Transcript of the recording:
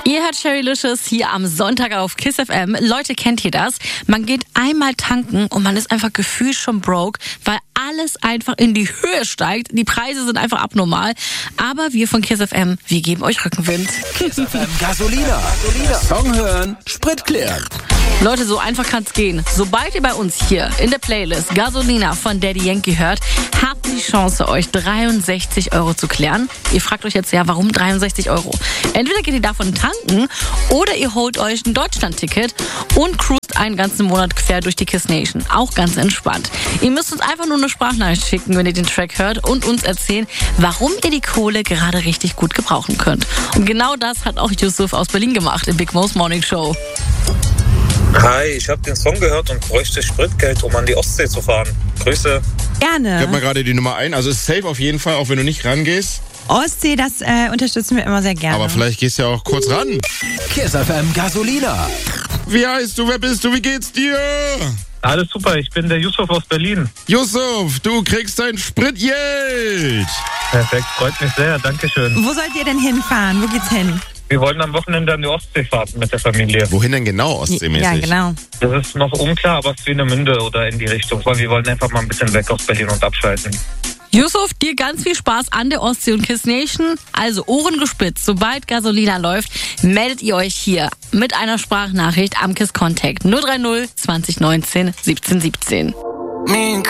Ihr hört Sherrylicious hier am Sonntag auf KISS FM. Leute, kennt ihr das? Man geht einmal tanken und man ist einfach gefühlt schon broke, weil alles einfach in die Höhe steigt. Die Preise sind einfach abnormal. Aber wir von KISS FM, wir geben euch Rückenwind. KISS FM Gasolina. Song hören, Sprit klären. Leute, so einfach kann's gehen. Sobald ihr bei uns hier in der Playlist Gasolina von Daddy Yankee hört, habt ihr die Chance, euch 63 € zu klären. Ihr fragt euch jetzt ja, warum 63 €? Entweder geht ihr davon tanken oder ihr holt euch ein Deutschland-Ticket und cruist einen ganzen Monat quer durch die KISS Nation. Auch ganz entspannt. Ihr müsst uns einfach nur eine Sprachnachricht schicken, wenn ihr den Track hört und uns erzählen, warum ihr die Kohle gerade richtig gut gebrauchen könnt. Und genau das hat auch Yusuf aus Berlin gemacht im Big Mo's Morning Show. Hi, ich habe den Song gehört und bräuchte Spritgeld, um an die Ostsee zu fahren. Grüße. Gerne. Ich habe mal gerade die Nummer 1. Also ist safe auf jeden Fall, auch wenn du nicht rangehst. Ostsee, das unterstützen wir immer sehr gerne. Aber vielleicht gehst du ja auch kurz ran. KISS FM Gasolina. Wie heißt du, wer bist du, wie geht's dir? Alles super, ich bin der Yusuf aus Berlin. Yusuf, du kriegst dein Spritgeld. Perfekt, freut mich sehr, dankeschön. Wo sollt ihr denn hinfahren? Wo geht's hin? Wir wollen am Wochenende an die Ostsee fahren mit der Familie. Wohin denn genau, ostseemäßig? Ja, genau. Das ist noch unklar, aber Swinemünde oder in die Richtung, weil wir wollen einfach mal ein bisschen weg aus Berlin und abschalten. Yusuf, dir ganz viel Spaß an der Ostsee und KISS Nation. Also Ohren gespitzt, sobald Gasolina läuft, meldet ihr euch hier mit einer Sprachnachricht am KISS Contact 030 2019 17 17.